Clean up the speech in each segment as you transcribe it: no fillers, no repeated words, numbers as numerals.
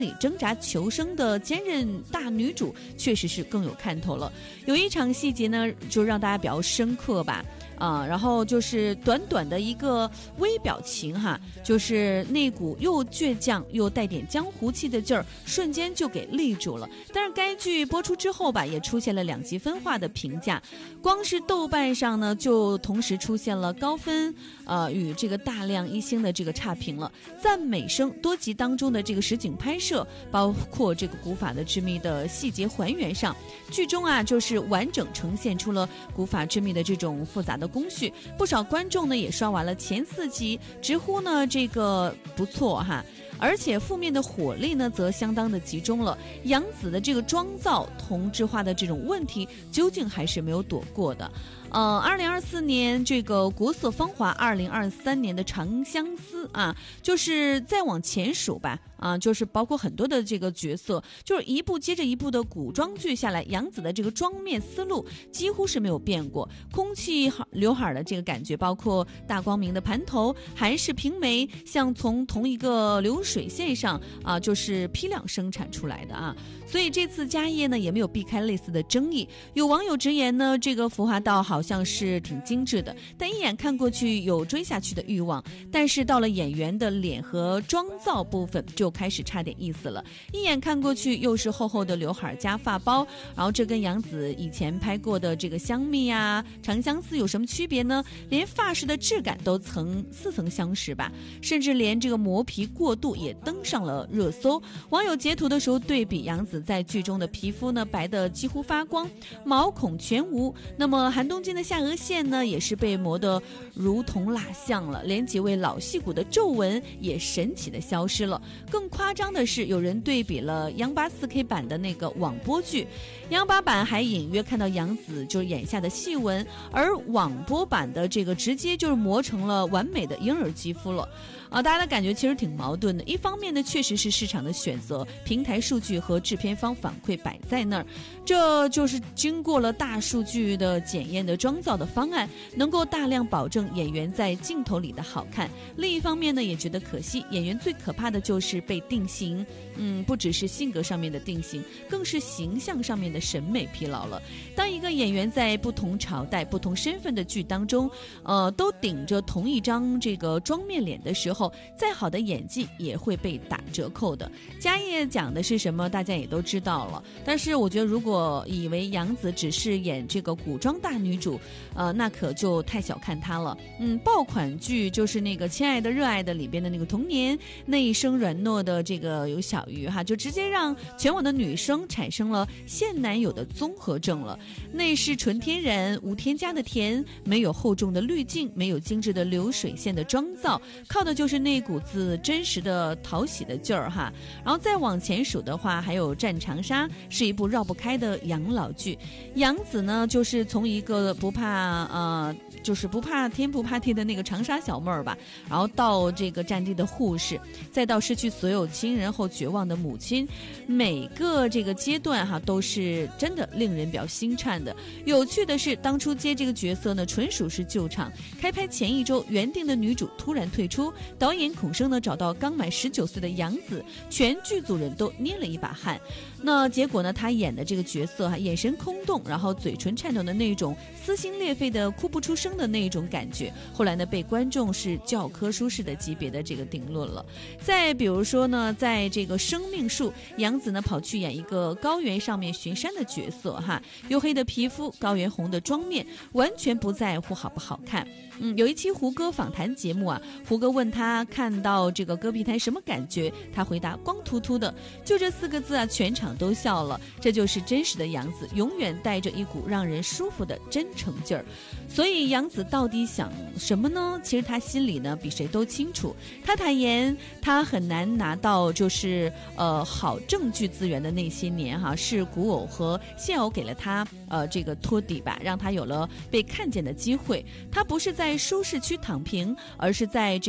里挣扎求生的坚韧大女主确实是更有看头了。有一场细节呢，就让大家比较深刻吧。然后就是短短的一个微表情哈，就是那股又倔强又带点江湖气的劲儿，瞬间就给立住了。但是该剧播出之后吧，也出现了2极分化的评价，光是豆瓣上呢，就同时出现了高分与这个大量1星的这个差评了。赞美声多集当中的这个实景拍摄，包括这个古法的之谜的细节还原上，剧中啊就是完整呈现出了古法之谜的这种复杂的工序。不少观众呢也刷完了前4集，直呼呢这个不错哈。而且负面的火力呢则相当的集中了，杨紫的这个妆造同质化的这种问题究竟还是没有躲过的。2024年这个国色芳华，2023年的长相思啊，就是再往前数吧就是包括很多的这个角色，就是一部接着一部的古装剧下来，杨紫的这个妆面思路几乎是没有变过，空气刘海的这个感觉，包括大光明的盘头，韩式平眉，像从同一个流水线上就是批量生产出来的所以这次家业呢也没有避开类似的争议。有网友直言呢，这个服化道好像是挺精致的，但一眼看过去有追下去的欲望，但是到了演员的脸和妆造部分就开始差点意思了，一眼看过去又是厚厚的刘海加发包，然后这跟杨紫以前拍过的这个香蜜长相思有什么区别呢？连发饰的质感都似曾相识吧，甚至连这个磨皮过度也登上了热搜。网友截图的时候对比杨紫在剧中的皮肤呢，白的几乎发光，毛孔全无。那么韩东君的下颚线呢，也是被磨得如同蜡像了，连几位老戏骨的皱纹也神奇的消失了。更夸张的是，有人对比了央八 4K 版的那个网播剧，央八版还隐约看到杨紫就是眼下的细纹，而网播版的这个直接就是磨成了完美的婴儿肌肤了。大家的感觉其实挺矛盾的。一方面呢，确实是市场的选择，平台数据和制片方反馈摆在那儿，这就是经过了大数据的检验的妆造的方案，能够大量保证演员在镜头里的好看。另一方面呢，也觉得可惜，演员最可怕的就是被定型，不只是性格上面的定型，更是形象上面的审美疲劳了。当一个演员在不同朝代、不同身份的剧当中，都顶着同一张这个妆面脸的时候，再好的演技也会被打折扣的。家业讲的是什么，大家也都知道了。但是我觉得，如果以为杨紫只是演这个古装大女主，那可就太小看她了。爆款剧就是那个《亲爱的热爱的》里边的那个童年，那一生软糯的这个有小鱼就直接让全网的女生产生了现男友的综合症了。那是纯天然无添加的甜，没有厚重的滤镜，没有精致的流水线的妆造，靠的就是那股子真实的讨喜的劲儿哈。然后再往前数的话，还有《战长沙》，是一部绕不开的养老剧。杨紫呢，就是从一个不怕天不怕地的那个长沙小妹儿吧，然后到这个战地的护士，再到失去所有亲人后绝望的母亲，每个这个阶段都是真的令人比较心颤的。有趣的是，当初接这个角色呢，纯属是救场。开拍前1周，原定的女主突然退出，导演孔生呢找到刚满19岁的杨紫，全剧组人都捏了一把汗。那结果呢，她演的这个角色眼神空洞，然后嘴唇颤抖的那种撕心裂肺的哭不出声的那种感觉，后来呢被观众是教科书式的级别的这个定论了。再比如说呢，在这个生命树，杨紫呢跑去演一个高原上面巡山的角色黝黑的皮肤，高原红的妆面，完全不在乎好不好看。有一期胡歌访谈节目胡歌问他看到这个戈壁滩什么感觉，他回答光秃秃的，就这4个字全场都笑了。这就是真实的杨紫，永远带着一股让人舒服的真诚劲儿。所以杨紫到底想什么呢？其实她心里呢比谁都清楚。她坦言，她很难拿到就是好证据资源的那些年是古偶和现偶给了她这个托底吧，让她有了被看见的机会。她不是在舒适区躺平，而是在这个跑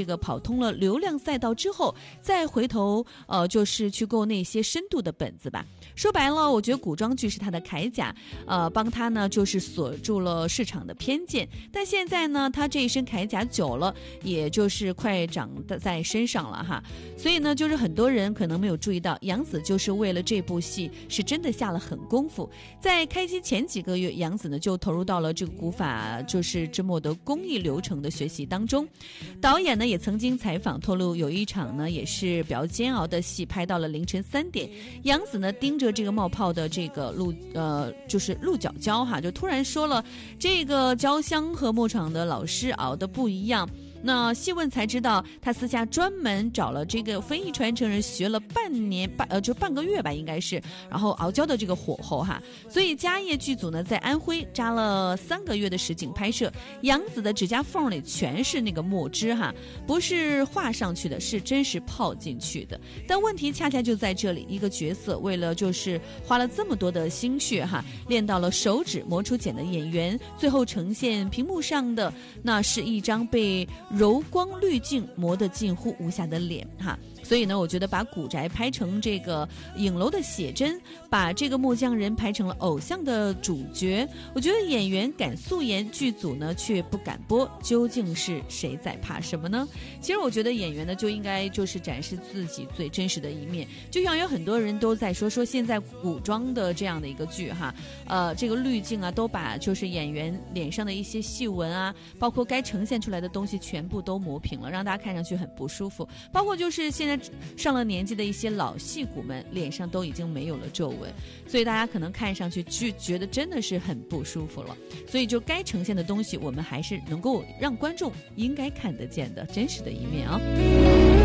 通了流量赛道之后，再回头就是去购那些深度的本子吧。说白了，我觉得古装剧是他的铠甲，帮他呢就是锁住了市场的偏见。但现在呢，他这一身铠甲久了，也就是快长在身上了哈。所以呢，就是很多人可能没有注意到，杨紫就是为了这部戏是真的下了狠功夫。在开机前几个月，杨紫呢就投入到了这个古法就是之末的工艺流程的学习当中。导演呢也曾经采访透露，有一场呢也是比较煎熬的戏，拍到了凌晨3点，杨紫呢盯着这个冒泡的这个就是鹿角胶哈，就突然说了，这个胶箱和牧场的老师熬的不一样。那细问才知道，他私下专门找了这个非遗传承人学了半个月吧，应该是，然后熬胶的这个火候哈。所以嘉业剧组呢在安徽扎了3个月的实景拍摄，杨紫的指甲缝里全是那个墨汁哈，不是画上去的，是真实泡进去的。但问题恰恰就在这里，一个角色为了就是花了这么多的心血哈，练到了手指磨出茧的演员，最后呈现屏幕上的那是一张被柔光滤镜磨得近乎无瑕的脸哈。所以呢，我觉得把古宅拍成这个影楼的写真，把这个木匠人拍成了偶像的主角，我觉得演员敢素颜，剧组呢却不敢播，究竟是谁在怕什么呢？其实我觉得演员呢就应该就是展示自己最真实的一面，就像有很多人都在说现在古装的这样的一个剧哈，这个滤镜啊都把就是演员脸上的一些细纹啊，包括该呈现出来的东西全部都磨平了，让大家看上去很不舒服。包括就是现在上了年纪的一些老戏骨们脸上都已经没有了皱纹，所以大家可能看上去就觉得真的是很不舒服了。所以就该呈现的东西，我们还是能够让观众应该看得见的真实的一面啊。